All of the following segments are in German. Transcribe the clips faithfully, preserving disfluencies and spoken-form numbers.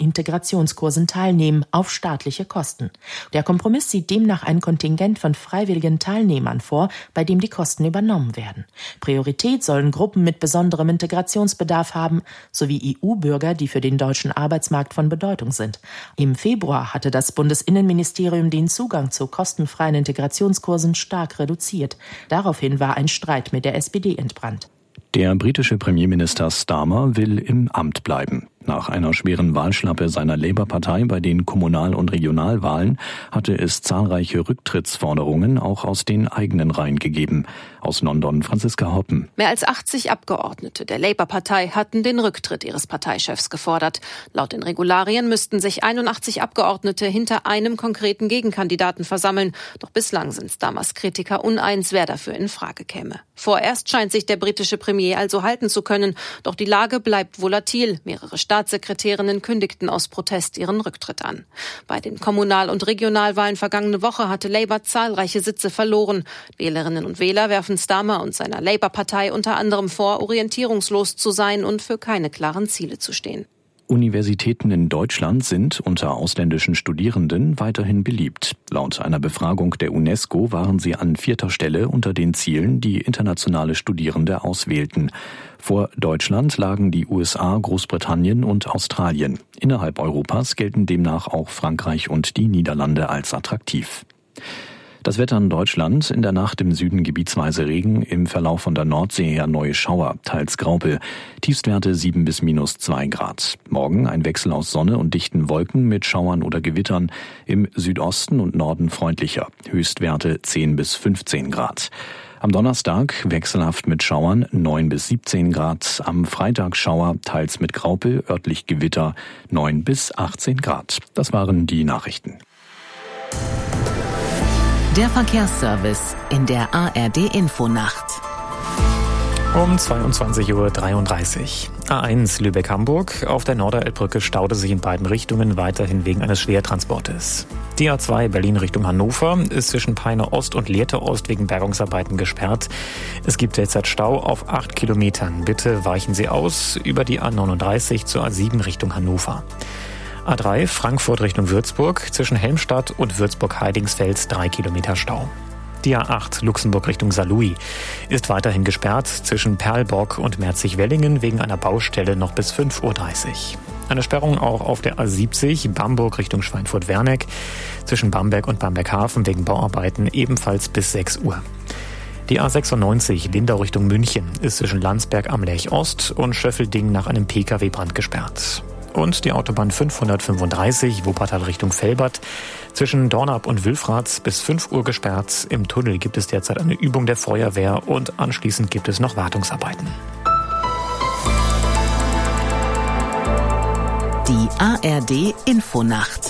Integrationskursen teilnehmen, auf staatliche Kosten. Der Kompromiss sieht demnach ein Kontingent von freiwilligen Teilnehmern vor, bei dem die Kosten übernommen werden. Priorität sollen Gruppen mit besonderem Integrationsbedarf haben, sowie E U-Bürger, die für den deutschen Arbeitsmarkt von Bedeutung sind. Im Februar hatte das Bundesinnenministerium den Zugang zu kostenfreien Integrationskursen stark reduziert. Daraufhin war ein Streit mit der S P D entbrannt. Der britische Premierminister Starmer will im Amt bleiben. Nach einer schweren Wahlschlappe seiner Labour-Partei bei den Kommunal- und Regionalwahlen hatte es zahlreiche Rücktrittsforderungen auch aus den eigenen Reihen gegeben. Aus London Franziska Hoppen. Mehr als achtzig Abgeordnete der Labour-Partei hatten den Rücktritt ihres Parteichefs gefordert. Laut den Regularien müssten sich einundachtzig Abgeordnete hinter einem konkreten Gegenkandidaten versammeln. Doch bislang sind Starmers Kritiker uneins, wer dafür in Frage käme. Vorerst scheint sich der britische Premier also halten zu können. Doch die Lage bleibt volatil. Mehrere Staatssekretärinnen kündigten aus Protest ihren Rücktritt an. Bei den Kommunal- und Regionalwahlen vergangene Woche hatte Labour zahlreiche Sitze verloren. Wählerinnen und Wähler werfen Starmer und seiner Labour-Partei unter anderem vor, orientierungslos zu sein und für keine klaren Ziele zu stehen. Universitäten in Deutschland sind unter ausländischen Studierenden weiterhin beliebt. Laut einer Befragung der UNESCO waren sie an vierter Stelle unter den Zielen, die internationale Studierende auswählten. Vor Deutschland lagen die U S A, Großbritannien und Australien. Innerhalb Europas gelten demnach auch Frankreich und die Niederlande als attraktiv. Das Wetter in Deutschland: in der Nacht im Süden gebietsweise Regen, im Verlauf von der Nordsee her neue Schauer, teils Graupel. Tiefstwerte sieben bis minus zwei Grad. Morgen ein Wechsel aus Sonne und dichten Wolken mit Schauern oder Gewittern. Im Südosten und Norden freundlicher. Höchstwerte zehn bis fünfzehn Grad. Am Donnerstag wechselhaft mit Schauern, neun bis siebzehn Grad. Am Freitag Schauer, teils mit Graupel, örtlich Gewitter, neun bis achtzehn Grad. Das waren die Nachrichten. Der Verkehrsservice in der A R D-Infonacht. Um zweiundzwanzig Uhr dreiunddreißig. A eins Lübeck-Hamburg. Auf der Norderelbbrücke staute sich in beiden Richtungen weiterhin wegen eines Schwertransportes. Die A zwei Berlin Richtung Hannover ist zwischen Peine Ost und Lehrte Ost wegen Bergungsarbeiten gesperrt. Es gibt derzeit Stau auf acht Kilometern. Bitte weichen Sie aus über die A neununddreißig zur A sieben Richtung Hannover. A drei Frankfurt Richtung Würzburg, zwischen Helmstadt und Würzburg-Heidingsfeld drei Kilometer Stau. Die A acht Luxemburg Richtung Saarlouis ist weiterhin gesperrt, zwischen Perlbock und Merzig-Wellingen wegen einer Baustelle noch bis fünf Uhr dreißig. Eine Sperrung auch auf der A siebzig Bamberg Richtung Schweinfurt-Werneck, zwischen Bamberg und Bamberg-Hafen wegen Bauarbeiten ebenfalls bis sechs Uhr. Die A sechsundneunzig Lindau Richtung München ist zwischen Landsberg am Lech Ost und Schöffelding nach einem Pkw-Brand gesperrt. Und die Autobahn fünfhundertfünfunddreißig Wuppertal Richtung Velbert zwischen Dornap und Wülfrath bis fünf Uhr gesperrt. Im Tunnel gibt es derzeit eine Übung der Feuerwehr und anschließend gibt es noch Wartungsarbeiten. Die A R D-Infonacht.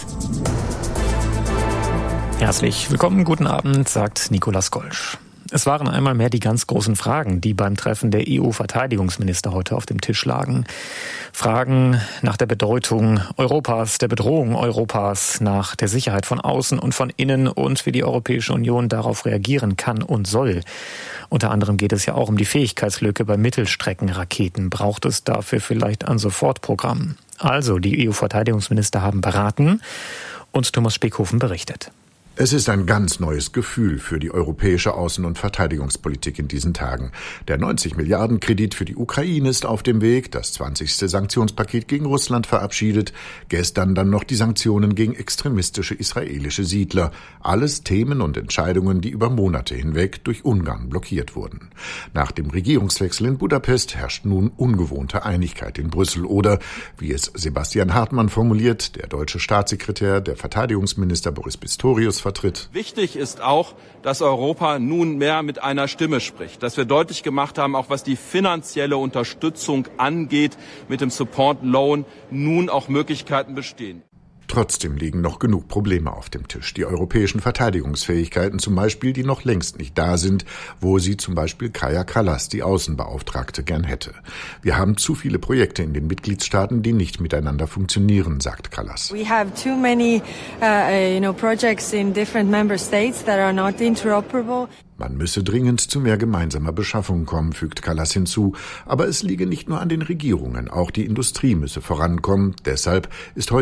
Herzlich willkommen, guten Abend, sagt Nicolas Golsch. Es waren einmal mehr die ganz großen Fragen, die beim Treffen der E U-Verteidigungsminister heute auf dem Tisch lagen. Fragen nach der Bedeutung Europas, der Bedrohung Europas, nach der Sicherheit von außen und von innen und wie die Europäische Union darauf reagieren kann und soll. Unter anderem geht es ja auch um die Fähigkeitslücke bei Mittelstreckenraketen. Braucht es dafür vielleicht ein Sofortprogramm? Also, die E U-Verteidigungsminister haben beraten und Thomas Speckhofen berichtet. Es ist ein ganz neues Gefühl für die europäische Außen- und Verteidigungspolitik in diesen Tagen. Der neunzig Milliarden Kredit für die Ukraine ist auf dem Weg, das zwanzigste Sanktionspaket gegen Russland verabschiedet, gestern dann noch die Sanktionen gegen extremistische israelische Siedler. Alles Themen und Entscheidungen, die über Monate hinweg durch Ungarn blockiert wurden. Nach dem Regierungswechsel in Budapest herrscht nun ungewohnte Einigkeit in Brüssel oder, wie es Sebastian Hartmann formuliert, der deutsche Staatssekretär, der Verteidigungsminister Boris Pistorius, vertritt. Wichtig ist auch, dass Europa nunmehr mit einer Stimme spricht, dass wir deutlich gemacht haben, auch was die finanzielle Unterstützung angeht, mit dem Support Loan nun auch Möglichkeiten bestehen. Trotzdem liegen noch genug Probleme auf dem Tisch. Die europäischen Verteidigungsfähigkeiten zum Beispiel, die noch längst nicht da sind, wo sie zum Beispiel Kaja Kallas, die Außenbeauftragte, gern hätte. Wir haben zu viele Projekte in den Mitgliedstaaten, die nicht miteinander funktionieren, sagt Kallas. We have too many, uh, you know, projects in different member states that are not interoperable. Man müsse dringend zu mehr gemeinsamer Beschaffung kommen, fügt Kallas hinzu. Aber es liege nicht nur an den Regierungen, auch die Industrie müsse vorankommen. Deshalb ist heute